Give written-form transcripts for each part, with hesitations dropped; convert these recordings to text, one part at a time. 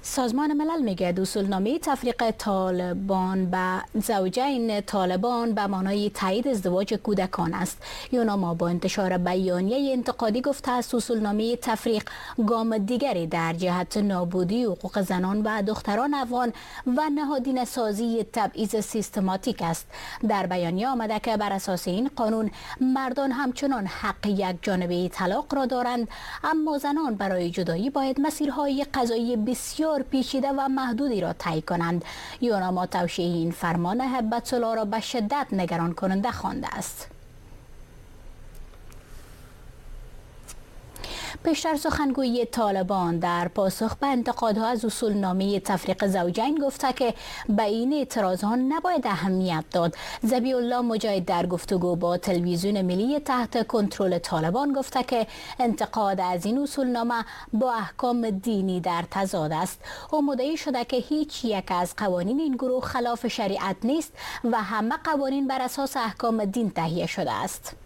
سازمان ملل میگه اصولنامه تفریق طالبان به زوجین طالبان به معنای تایید ازدواج کودکان است. یوناما با انتشار بیانیه انتقادی گفته است اصولنامه تفریق گام دیگری در جهت نابودی حقوق زنان و دختران افغان و نهادینه سازی تبعیض سیستماتیک است. در بیانیه آمده که بر اساس این قانون مردان همچنان حق یک جانبه طلاق را دارند، اما زنان برای جدایی باید مسیرهای قضایی بسیار پیچیده و محدودی را طی کنند. یوناما توشیح این فرمان هبت الله را به شدت نگران کننده خوانده است. پیشتر سخنگوی طالبان در پاسخ به انتقادها از اصولنامه تفریق زوجین گفته که به این اعتراضها نباید اهمیت داد. ذبیح الله مجاهد در گفتگو با تلویزیون ملی تحت کنترل طالبان گفته که انتقاد از این اصولنامه با احکام دینی در تضاد است. او مدعی شده که هیچ یک از قوانین این گروه خلاف شریعت نیست و همه قوانین بر اساس احکام دین تهیه شده است.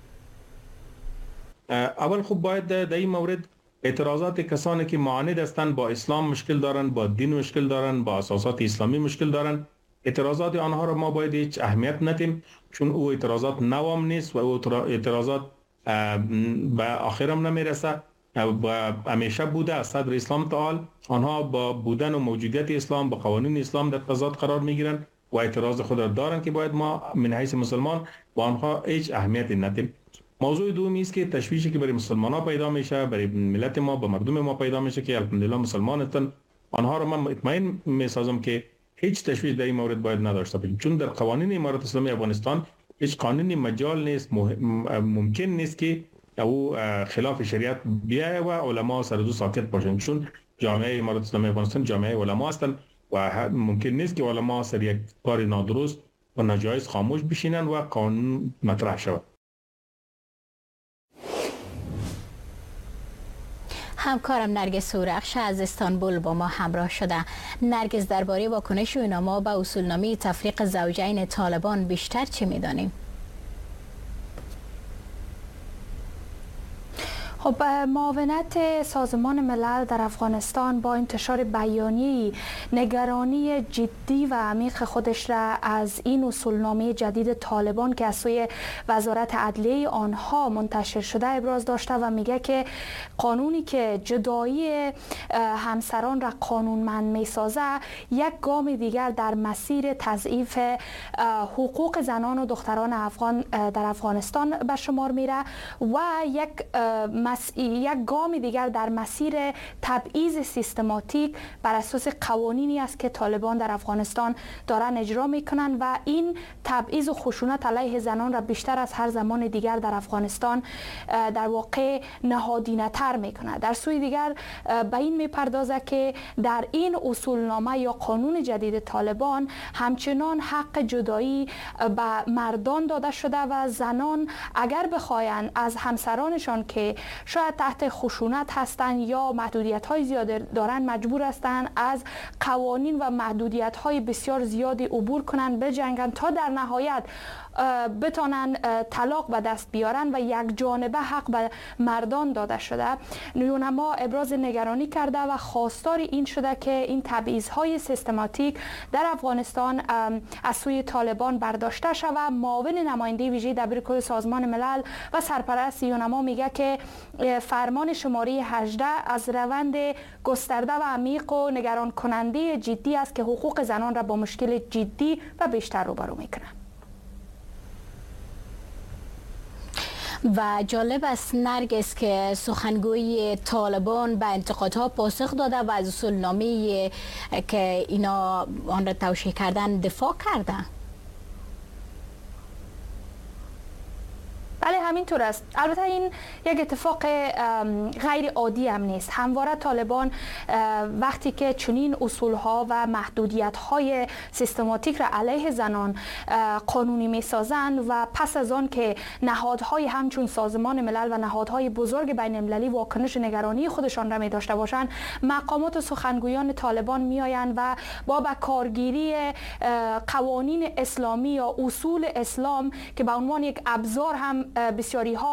اول خوب باید در این مورد اعتراضات کسانی که معاند هستند، با اسلام مشکل دارند، با دین مشکل دارند، با اساسات اسلامی مشکل دارند، اعتراضات آنها را ما باید هیچ اهمیت ندیم، چون او اعتراضات نوام نیست و او اعتراضات به آخرم نمیرسه و همیشه بوده از صدر اسلام تعالی. آنها با بودن و موجودیت اسلام با قوانین اسلام در تضاد قرار میگیرند و اعتراض خود را دارند که باید ما من حیث مسلمان با آنها هیچ اهمیتی ندیم. موضوع دومی است که تشویشی که برای مسلمان‌ها پیدا میشه، برای ملت ما، با مردم ما پیدا میشه که الحمدلله مسلمان هستند، آنها را من مطمئن میسازم که هیچ تشویش در این مورد باید نداشته باشیم، چون در قوانین امارت اسلامی افغانستان هیچ قانونی مجال نیست، ممکن نیست که او خلاف شریعت بیاید و علما سر دو ساکت باشند، چون جامعه امارت اسلامی افغانستان جامعه علما هستند و ممکن نیست که علما سر یک کار نادرست و ناجایز خاموش بشینند و قانون مطرح شود. همکارم نرگس سورخش از استانبول با ما همراه شده. نرگس، درباره واکنش یوناما به اصولنامه تفریق زوجین طالبان بیشتر چه می‌دانیم؟ خب، معاونت سازمان ملل در افغانستان با انتشار بیانیه نگرانی جدی و عمیق خودش را از این اصولنامه جدید طالبان که از سوی وزارت عدلیه آنها منتشر شده ابراز داشته و میگه که قانونی که جدایی همسران را قانونمند میسازه یک گام دیگر در مسیر تضعیف حقوق زنان و دختران افغان در افغانستان به شمار میره و یک گام دیگر در مسیر تبعیض سیستماتیک بر اساس قوانینی است که طالبان در افغانستان دارن اجرا میکنن و این تبعیض و خشونت علیه زنان را بیشتر از هر زمان دیگر در افغانستان در واقع نهادینه تر میکنه. در سوی دیگر به این میپردازه که در این اصولنامه یا قانون جدید طالبان همچنان حق جدایی به مردان داده شده و زنان اگر بخواین از همسرانشان که شاید تحت خشونت هستند یا محدودیت های زیاد دارن مجبور هستند از قوانین و محدودیت های بسیار زیادی عبور کنند، بجنگن تا در نهایت بتانن طلاق به دست بیارن و یک جانبه حق به مردان داده شده. یوناما ابراز نگرانی کرده و خواستار این شده که این تبعیض‌های سیستماتیک در افغانستان از سوی طالبان برداشته شود. معاون نماینده ویژه دبیرکل سازمان ملل و سرپرست یوناما میگه که فرمان شماره 18 از روند گسترده و عمیق و نگران کننده جدی است که حقوق زنان را با مشکل جدی و بیشتر روبرو میکنه. و جالب است نرگس که سخنگوی طالبان به انتقادها پاسخ داده و از اصولنامه که اینا آن را توشیح کردن دفاع کرده. بله، همینطور است. البته این یک اتفاق غیر عادی هم نیست. همواره طالبان وقتی که چنین اصولها و محدودیت‌های سیستماتیک را علیه زنان قانونی می‌سازند و پس از آن که نهادهای همچون سازمان ملل و نهادهای بزرگ بین المللی واکنش نگرانی خودشان را می‌داشته باشند، مقامات و سخنگویان طالبان می‌آیند و با به کارگیری قوانین اسلامی یا اصول اسلام که به عنوان یک ابزار هم بسیاری ها